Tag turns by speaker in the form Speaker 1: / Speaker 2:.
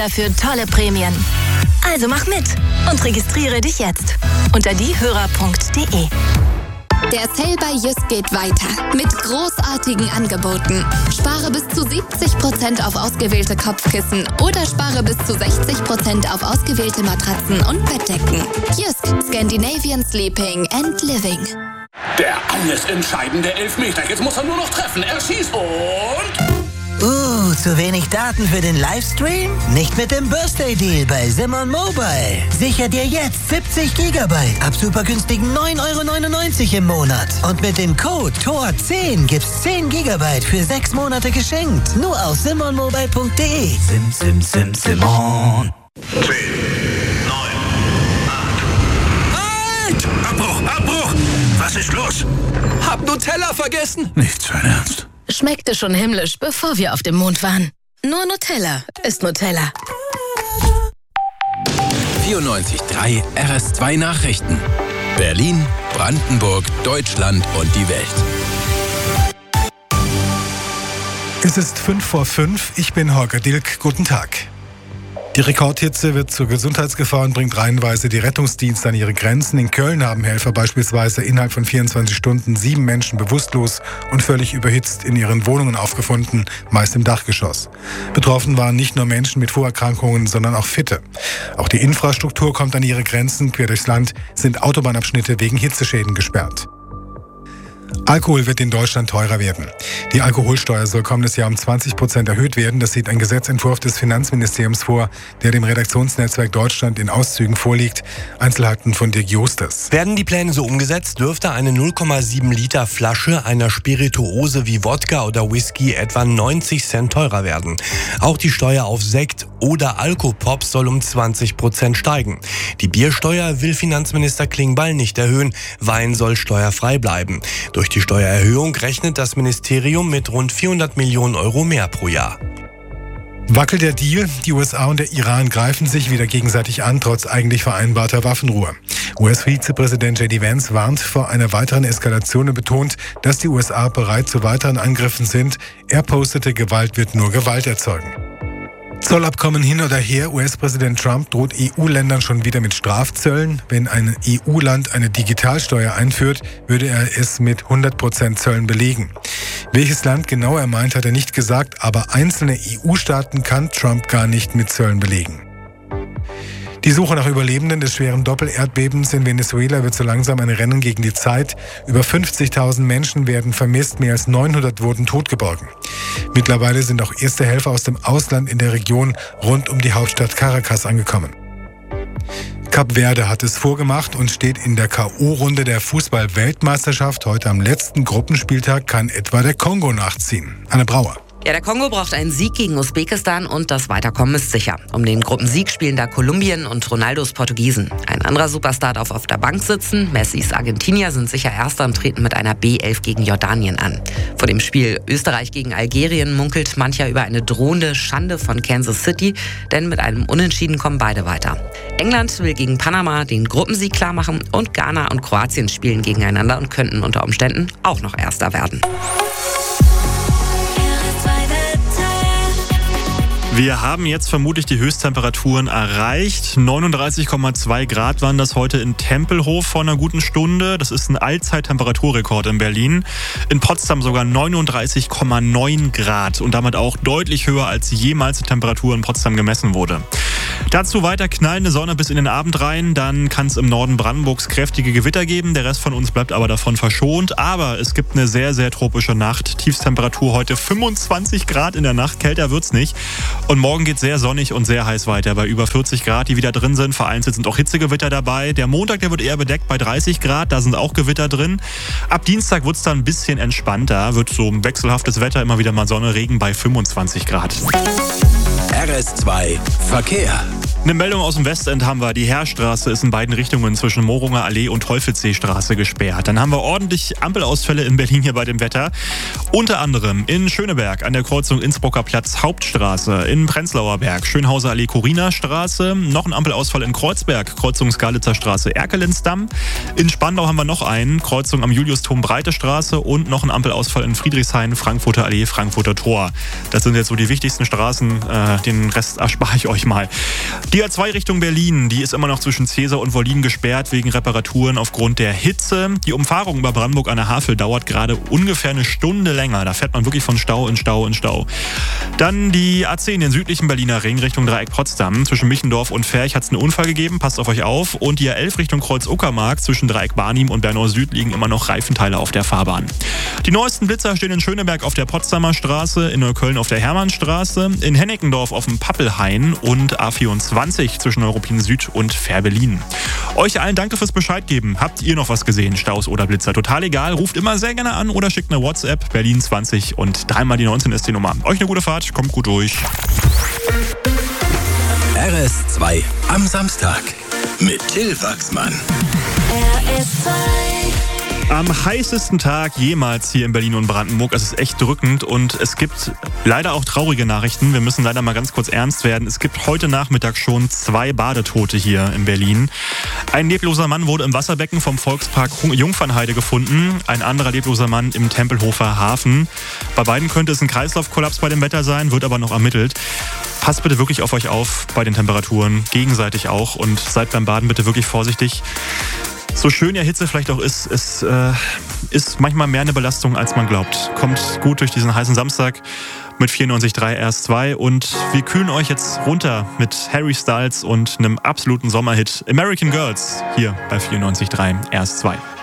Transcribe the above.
Speaker 1: Dafür tolle Prämien. Also mach mit und registriere dich jetzt unter diehörer.de.
Speaker 2: Der Sale bei Jysk geht weiter mit großartigen Angeboten. Spare bis zu 70% auf ausgewählte Kopfkissen oder spare bis zu 60% auf ausgewählte Matratzen und Bettdecken. Jysk, Scandinavian Sleeping and Living.
Speaker 3: Der alles entscheidende Elfmeter. Jetzt muss er nur noch treffen. Er schießt und...
Speaker 4: zu wenig Daten für den Livestream? Nicht mit dem Birthday Deal bei Simon Mobile. Sicher dir jetzt 70 GB ab super günstigen 9,99 € im Monat. Und mit dem Code TOR10 gibt's 10 GB für 6 Monate geschenkt. Nur auf simonmobile.de. Simon.
Speaker 3: 10, 9, 8. Halt! Abbruch! Was ist los?
Speaker 5: Hab Nutella vergessen.
Speaker 3: Nicht sein Ernst.
Speaker 1: Schmeckte schon himmlisch, bevor wir auf dem Mond waren. Nur Nutella ist Nutella.
Speaker 5: 94.3 RS2 Nachrichten. Berlin, Brandenburg, Deutschland und die Welt.
Speaker 6: Es ist 5:05. Ich bin Holger Dilk. Guten Tag. Die Rekordhitze wird zur Gesundheitsgefahr und bringt reihenweise die Rettungsdienste an ihre Grenzen. In Köln haben Helfer beispielsweise innerhalb von 24 Stunden 7 Menschen bewusstlos und völlig überhitzt in ihren Wohnungen aufgefunden, meist im Dachgeschoss. Betroffen waren nicht nur Menschen mit Vorerkrankungen, sondern auch Fitte. Auch die Infrastruktur kommt an ihre Grenzen. Quer durchs Land sind Autobahnabschnitte wegen Hitzeschäden gesperrt. Alkohol wird in Deutschland teurer werden. Die Alkoholsteuer soll kommendes Jahr um 20% erhöht werden. Das sieht ein Gesetzentwurf des Finanzministeriums vor, der dem Redaktionsnetzwerk Deutschland in Auszügen vorliegt. Einzelheiten von Dirk Josters.
Speaker 7: Werden die Pläne so umgesetzt, dürfte eine 0,7 Liter Flasche einer Spirituose wie Wodka oder Whisky etwa 90 Cent teurer werden. Auch die Steuer auf Sekt oder Alkopops soll um 20% steigen. Die Biersteuer will Finanzminister Klingbeil nicht erhöhen. Wein soll steuerfrei bleiben. Durch die Steuererhöhung rechnet das Ministerium mit rund 400 Millionen € mehr pro Jahr.
Speaker 6: Wackelt der Deal? Die USA und der Iran greifen sich wieder gegenseitig an, trotz eigentlich vereinbarter Waffenruhe. US-Vizepräsident J.D. Vance warnt vor einer weiteren Eskalation und betont, dass die USA bereit zu weiteren Angriffen sind. Er postete, Gewalt wird nur Gewalt erzeugen. Zollabkommen hin oder her, US-Präsident Trump droht EU-Ländern schon wieder mit Strafzöllen. Wenn ein EU-Land eine Digitalsteuer einführt, würde er es mit 100% Zöllen belegen. Welches Land genau er meint, hat er nicht gesagt, aber einzelne EU-Staaten kann Trump gar nicht mit Zöllen belegen. Die Suche nach Überlebenden des schweren Doppelerdbebens in Venezuela wird so langsam ein Rennen gegen die Zeit. Über 50.000 Menschen werden vermisst, mehr als 900 wurden totgeborgen. Mittlerweile sind auch erste Helfer aus dem Ausland in der Region rund um die Hauptstadt Caracas angekommen. Kap Verde hat es vorgemacht und steht in der K.O.-Runde der Fußball-Weltmeisterschaft. Heute am letzten Gruppenspieltag kann etwa der Kongo nachziehen. Anne Brauer.
Speaker 8: Ja, der Kongo braucht einen Sieg gegen Usbekistan und das Weiterkommen ist sicher. Um den Gruppensieg spielen da Kolumbien und Ronaldos Portugiesen. Ein anderer Superstar darf auf der Bank sitzen. Messis Argentinier sind sicher Erster und treten mit einer B11 gegen Jordanien an. Vor dem Spiel Österreich gegen Algerien munkelt mancher über eine drohende Schande von Kansas City, denn mit einem Unentschieden kommen beide weiter. England will gegen Panama den Gruppensieg klarmachen und Ghana und Kroatien spielen gegeneinander und könnten unter Umständen auch noch Erster werden.
Speaker 9: Wir haben jetzt vermutlich die Höchsttemperaturen erreicht. 39,2 Grad waren das heute in Tempelhof vor einer guten Stunde. Das ist ein Allzeit-Temperaturrekord in Berlin. In Potsdam sogar 39,9 Grad und damit auch deutlich höher als jemals die Temperatur in Potsdam gemessen wurde. Dazu weiter knallende Sonne bis in den Abend rein. Dann kann es im Norden Brandenburgs kräftige Gewitter geben. Der Rest von uns bleibt aber davon verschont. Aber es gibt eine sehr, sehr tropische Nacht. Tiefstemperatur heute 25 Grad in der Nacht. Kälter wird's nicht. Und morgen geht es sehr sonnig und sehr heiß weiter. Bei über 40 Grad, die wieder drin sind. Vereinzelt sind auch Hitzegewitter dabei. Der Montag, der wird eher bedeckt bei 30 Grad. Da sind auch Gewitter drin. Ab Dienstag wird es dann ein bisschen entspannter. Wird so ein wechselhaftes Wetter. Immer wieder mal Sonne, Regen bei 25 Grad.
Speaker 5: RS2 Verkehr.
Speaker 9: Eine Meldung aus dem Westend haben wir. Die Heerstraße ist in beiden Richtungen zwischen Mohrunger Allee und Teufelsseestraße gesperrt. Dann haben wir ordentlich Ampelausfälle in Berlin hier bei dem Wetter. Unter anderem in Schöneberg an der Kreuzung Innsbrucker Platz Hauptstraße, in Prenzlauer Berg, Schönhauser Allee Corina Straße, noch ein Ampelausfall in Kreuzberg, Kreuzung Skalitzer Straße Erkelensdamm. In Spandau haben wir noch einen, Kreuzung am Juliusturm Breite Straße und noch ein Ampelausfall in Friedrichshain, Frankfurter Allee, Frankfurter Tor. Das sind jetzt so die wichtigsten Straßen, den Rest erspare ich euch mal. Die A2 Richtung Berlin, die ist immer noch zwischen Cäsar und Wollin gesperrt wegen Reparaturen aufgrund der Hitze. Die Umfahrung über Brandenburg an der Havel dauert gerade ungefähr eine Stunde länger. Da fährt man wirklich von Stau in Stau in Stau. Dann die A10, den südlichen Berliner Ring Richtung Dreieck Potsdam. Zwischen Michendorf und Ferch hat es einen Unfall gegeben, passt auf euch auf. Und die A11 Richtung Kreuz-Uckermark zwischen Dreieck Barnim und Bernau Süd liegen immer noch Reifenteile auf der Fahrbahn. Die neuesten Blitzer stehen in Schöneberg auf der Potsdamer Straße, in Neukölln auf der Hermannstraße, in Hennickendorf auf dem Pappelhain und A24 zwischen Neuruppin Süd und Fährberlin. Euch allen danke fürs Bescheid geben. Habt ihr noch was gesehen? Staus oder Blitzer? Total egal. Ruft immer sehr gerne an oder schickt eine WhatsApp. Berlin 20 und 3 mal die 19 ist die Nummer. Euch eine gute Fahrt. Kommt gut durch.
Speaker 5: RS2 am Samstag mit Till Wachsmann.
Speaker 1: RS2.
Speaker 9: Am heißesten Tag jemals hier in Berlin und Brandenburg. Es ist echt drückend und es gibt leider auch traurige Nachrichten. Wir müssen leider mal ganz kurz ernst werden. Es gibt heute Nachmittag schon 2 Badetote hier in Berlin. Ein lebloser Mann wurde im Wasserbecken vom Volkspark Jungfernheide gefunden. Ein anderer lebloser Mann im Tempelhofer Hafen. Bei beiden könnte es ein Kreislaufkollaps bei dem Wetter sein, wird aber noch ermittelt. Passt bitte wirklich auf euch auf bei den Temperaturen, gegenseitig auch, und seid beim Baden bitte wirklich vorsichtig. So schön ja Hitze vielleicht auch ist, es ist manchmal mehr eine Belastung, als man glaubt. Kommt gut durch diesen heißen Samstag mit 94.3 RS2 und wir kühlen euch jetzt runter mit Harry Styles und einem absoluten Sommerhit American Girls hier bei 94.3 RS2.